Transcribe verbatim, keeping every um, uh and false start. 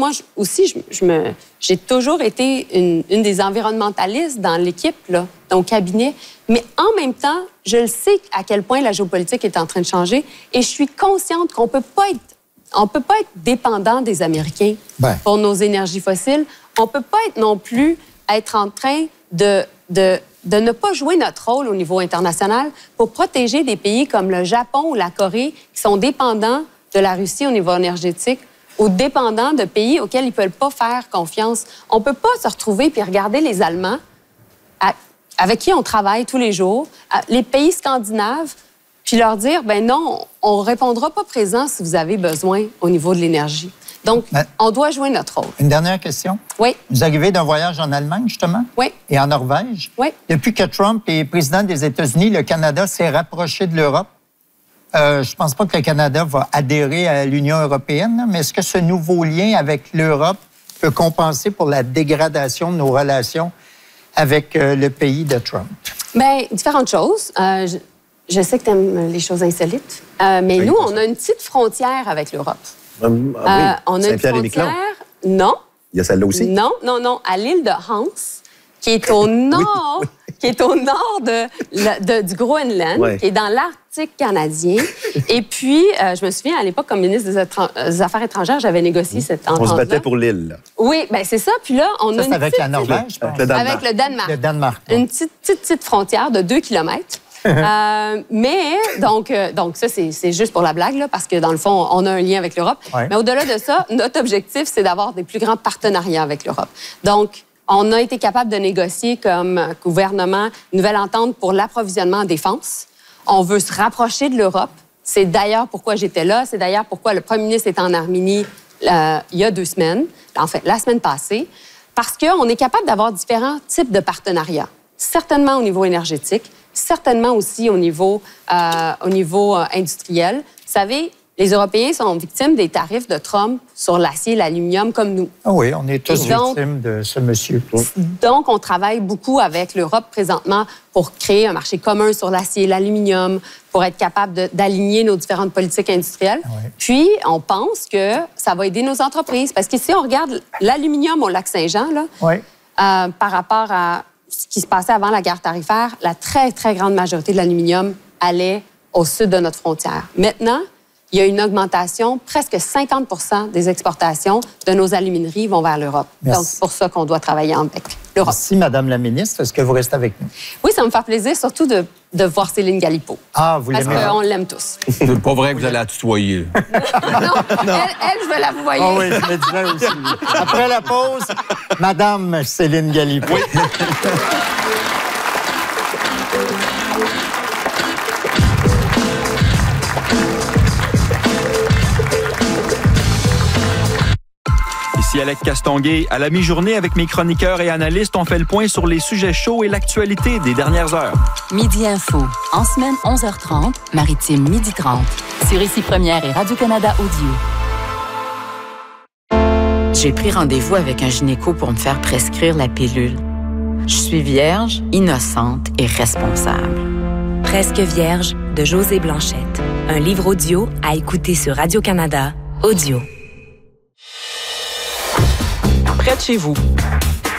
moi je, aussi, je, je me, j'ai toujours été une, une des environnementalistes dans l'équipe, là, dans le cabinet. Mais en même temps, je le sais à quel point la géopolitique est en train de changer et je suis consciente qu'on peut pas être, on peut pas être dépendant des Américains ben. pour nos énergies fossiles. On peut pas être non plus être en train de, de, de ne pas jouer notre rôle au niveau international pour protéger des pays comme le Japon ou la Corée qui sont dépendants de la Russie au niveau énergétique ou dépendants de pays auxquels ils ne peuvent pas faire confiance. On ne peut pas se retrouver puis regarder les Allemands à, avec qui on travaille tous les jours, à, les pays scandinaves, puis leur dire, ben non, on ne répondra pas présent si vous avez besoin au niveau de l'énergie. Donc, ben, on doit jouer notre rôle. Une dernière question. Oui. Vous arrivez d'un voyage en Allemagne, justement? Oui. Et en Norvège? Oui. Depuis que Trump est président des États-Unis, le Canada s'est rapproché de l'Europe. Euh, je ne pense pas que le Canada va adhérer à l'Union européenne, mais est-ce que ce nouveau lien avec l'Europe peut compenser pour la dégradation de nos relations avec euh, le pays de Trump? Bien, différentes choses. Euh, je, je sais que tu aimes les choses insolites, euh, mais oui, nous, on a une petite frontière avec l'Europe. Hum, ah oui. euh, on a une frontière... Non. Il y a celle-là aussi? Non, non, non. À l'île de Hans, qui est au nord, oui, oui. qui est au nord de, de, du Groenland, oui. qui est dans l'Arctique canadien. Et puis, euh, je me souviens, à l'époque, comme ministre des, des Affaires étrangères, j'avais négocié mmh. cette entente-là. On se battait pour l'île. Oui, bien c'est ça. Puis là, on ça, a une avec petite... la Norvège, je pense. Avec le Danemark. Avec le Danemark. Le Danemark. Une petite, petite, petite frontière de deux kilomètres. euh, mais, donc, euh, donc ça, c'est, c'est juste pour la blague, là, parce que dans le fond, on a un lien avec l'Europe. Ouais. Mais au-delà de ça, notre objectif, c'est d'avoir des plus grands partenariats avec l'Europe. Donc, on a été capable de négocier comme gouvernement une nouvelle entente pour l'approvisionnement en défense. On veut se rapprocher de l'Europe. C'est d'ailleurs pourquoi j'étais là. C'est d'ailleurs pourquoi le premier ministre est en Arménie euh, il y a deux semaines, en fait, la semaine passée, parce qu'on est capable d'avoir différents types de partenariats. Certainement au niveau énergétique, certainement aussi au niveau, euh, au niveau euh, industriel. Vous savez, les Européens sont victimes des tarifs de Trump sur l'acier et l'aluminium comme nous. Ah oui, on est tous donc, victimes de ce monsieur. Donc, on travaille beaucoup avec l'Europe présentement pour créer un marché commun sur l'acier et l'aluminium, pour être capable de, d'aligner nos différentes politiques industrielles. Oui. Puis, on pense que ça va aider nos entreprises. Parce qu'ici, on regarde l'aluminium au Lac-Saint-Jean, là, oui. euh, par rapport à ce qui se passait avant la guerre tarifaire, la très, très grande majorité de l'aluminium allait au sud de notre frontière. Maintenant, il y a une augmentation, presque cinquante pour cent des exportations de nos alumineries vont vers l'Europe. Merci. Donc, c'est pour ça qu'on doit travailler avec l'Europe. Merci, Madame la ministre. Est-ce que vous restez avec nous? Oui, ça me fait plaisir, surtout de, de voir Céline Galipeau. Ah, vous l'aimez? Parce qu'on l'aime tous. C'est pas vrai que vous allez la tutoyer. non, non. Elle, elle, je vais la vouvoyer. Oh oui, je me disais aussi. Après la pause, Madame Céline Galipeau. Oui. Ici Alex Castonguay. À la mi-journée, avec mes chroniqueurs et analystes, on fait le point sur les sujets chauds et l'actualité des dernières heures. Midi Info. En semaine, onze heures trente, Maritime, midi trente. Sur Ici Première et Radio-Canada Audio. J'ai pris rendez-vous avec un gynéco pour me faire prescrire la pilule. Je suis vierge, innocente et responsable. Presque vierge de Josée Blanchette. Un livre audio à écouter sur Radio-Canada Audio. Près de chez vous,